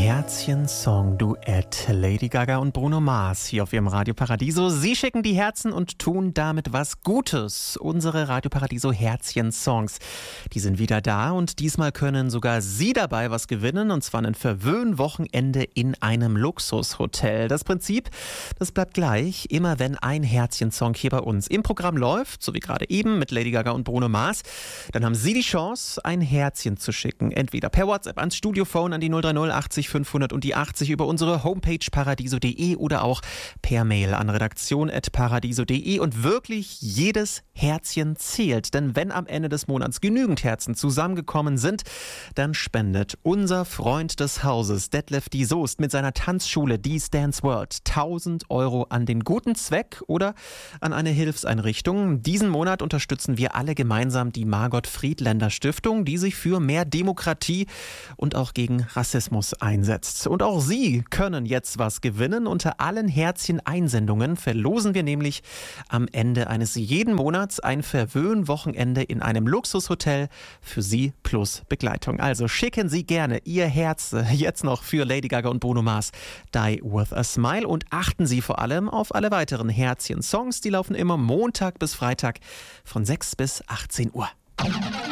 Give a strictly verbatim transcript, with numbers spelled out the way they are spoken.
Herzchen-Song-Duett Lady Gaga und Bruno Mars hier auf ihrem Radio Paradiso. Sie schicken die Herzen und tun damit was Gutes. Unsere Radio Paradiso Herzchen-Songs, die sind wieder da und diesmal können sogar Sie dabei was gewinnen, und zwar ein Verwöhn-Wochenende in einem Luxushotel. Das Prinzip, das bleibt gleich. Immer wenn ein Herzchen-Song hier bei uns im Programm läuft, so wie gerade eben mit Lady Gaga und Bruno Mars, dann haben Sie die Chance, ein Herzchen zu schicken. Entweder per WhatsApp ans Studiophone an die null drei null achtzig fünfhundert und die achtzig über unsere Homepage paradiso punkt de oder auch per Mail an redaktion at paradiso punkt de. Und wirklich jedes Herzchen zählt, denn wenn am Ende des Monats genügend Herzen zusammengekommen sind, dann spendet unser Freund des Hauses, Detlef die Soest, mit seiner Tanzschule D's Dance World tausend Euro an den guten Zweck oder an eine Hilfseinrichtung. Diesen Monat unterstützen wir alle gemeinsam die Margot Friedländer Stiftung, die sich für mehr Demokratie und auch gegen Rassismus einsetzt. Und auch Sie können jetzt was gewinnen. Unter allen Herzchen-Einsendungen verlosen wir nämlich am Ende eines jeden Monats ein Verwöhn-Wochenende in einem Luxushotel für Sie plus Begleitung. Also schicken Sie gerne Ihr Herz jetzt noch für Lady Gaga und Bruno Mars Die With a Smile und achten Sie vor allem auf alle weiteren Herzchen-Songs. Die laufen immer Montag bis Freitag von sechs bis achtzehn Uhr.